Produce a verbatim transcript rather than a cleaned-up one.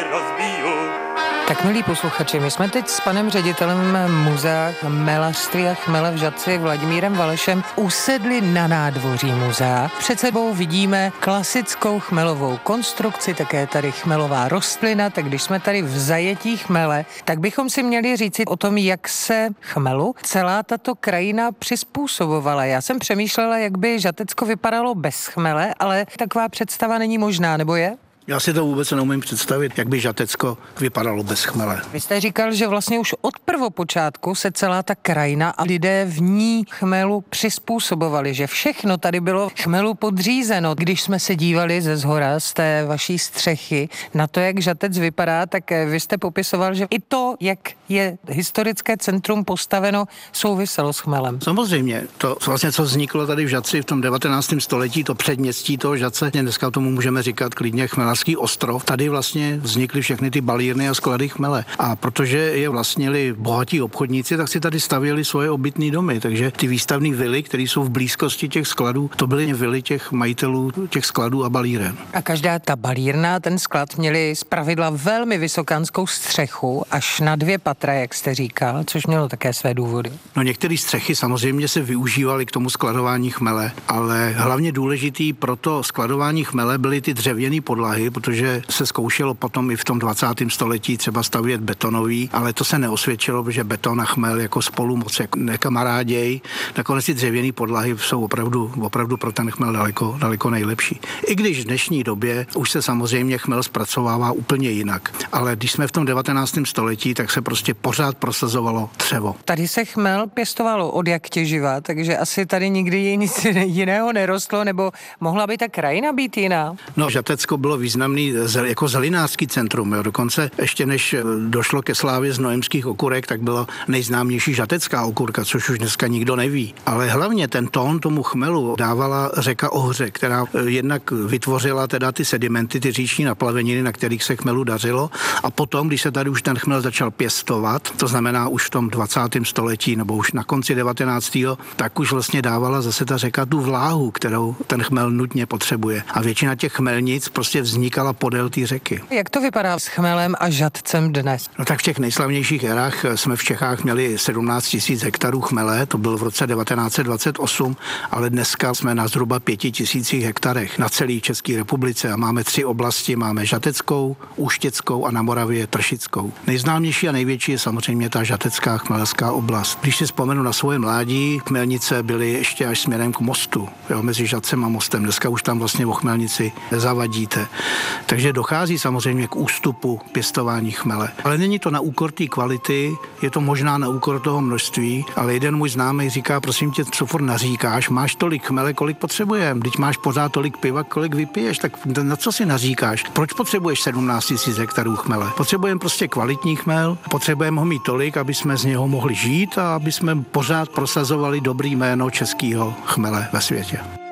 rozbiju. Tak milí posluchači, my jsme teď s panem ředitelem muzea chmelařství a chmele v Žatci Vladimírem Valešem usedli na nádvoří muzea. Před sebou vidíme klasickou chmelovou konstrukci, také tady chmelová rostlina, tak když jsme tady v zajetí chmele, tak bychom si měli říci o tom, jak se chmelu celá tato krajina přizpůsobovala. Já jsem přemýšlela, jak by Žatecko vypadalo bez chmele, ale taková představa není možná, nebo je? Já si to vůbec neumím představit, jak by Žatecko vypadalo bez chmele. Vy jste říkal, že vlastně už od prvopočátku se celá ta krajina a lidé v ní chmelu přizpůsobovali, že všechno tady bylo chmelu podřízeno. Když jsme se dívali ze zhora z té vaší střechy na to, jak Žatec vypadá, tak vy jste popisoval, že i to, jak je historické centrum postaveno, souviselo s chmelem. Samozřejmě, to vlastně, co vzniklo tady v Žatci v tom devatenáctém století, to předměstí toho Žatce, dneska tomu můžeme říkat klidně chmela ostrov. Tady vlastně vznikly všechny ty balírny a sklady chmele. A protože je vlastnili bohatí obchodníci, tak si tady stavěli svoje obytné domy. Takže ty výstavní vily, které jsou v blízkosti těch skladů, to byly vily těch majitelů těch skladů a balíren. A každá ta balírna, ten sklad měli zpravidla velmi vysokánskou střechu, až na dvě patra, jak jste říkal, což mělo také své důvody. No některé střechy samozřejmě se využívaly k tomu skladování chmele, ale hlavně důležitý pro to skladování chmele byly ty dřevěné podlahy, protože se zkoušelo potom i v tom dvacátém století třeba stavět betonový, ale to se neosvědčilo, protože beton a chmel jako spolu moc jako nekamaráděj. Nakonec ty dřevěné podlahy jsou opravdu, opravdu pro ten chmel daleko, daleko nejlepší. I když v dnešní době už se samozřejmě chmel zpracovává úplně jinak. Ale když jsme v tom devatenáctém století, tak se prostě pořád prosazovalo dřevo. Tady se chmel pěstovalo od jak těživa, takže asi tady nikdy nic jiného nerostlo, nebo mohla by ta krajina být jiná? No, Žatecko bylo významný jako zelinářský centrum. Jo. Dokonce ještě než došlo ke slávě znojemských okurek, tak byla nejznámější žatecká okurka, což už dneska nikdo neví. Ale hlavně ten tón tomu chmelu dávala řeka Ohře, která jednak vytvořila teda ty sedimenty, ty říční naplaveniny, na kterých se chmelu dařilo. A potom, když se tady už ten chmel začal pěstovat, to znamená už v tom dvacátém století nebo už na konci devatenáctého tak už vlastně dávala zase ta řeka tu vláhu, kterou ten chmel nutně potřebuje. A většina těch chmelnic prostě vznikala podél té řeky. Jak to vypadá s chmelem a Žatcem dnes? No tak v těch nejslavnějších erách jsme v Čechách měli sedmnáct tisíc hektarů chmele, to bylo v roce devatenáct set dvacet osm, ale dneska jsme na zhruba pěti tisících hektarech na celé České republice a máme tři oblasti, máme Žateckou, Úštěckou a na Moravě Tršickou. Nejznámější a největší je samozřejmě ta žatecká chmelská oblast. Když si vzpomenu na svoje mládí, chmelnice byly ještě až směrem k mostu, jo, mezi Žatcem a mostem. Dneska už tam vlastně o chmelnici nezavadíte. Takže dochází samozřejmě k ústupu pěstování chmele. Ale není to na úkor té kvality, je to možná na úkor toho množství, ale jeden můj známý říká, prosím tě, co furt naříkáš, máš tolik chmele, kolik potřebujeme, když máš pořád tolik piva, kolik vypiješ, tak na co si naříkáš? Proč potřebuješ sedmnáct tisíc hektarů chmele? Potřebujeme prostě kvalitní chmel, potřebujeme ho mít tolik, aby jsme z něho mohli žít a aby jsme pořád prosazovali dobrý jméno českého chmele ve světě.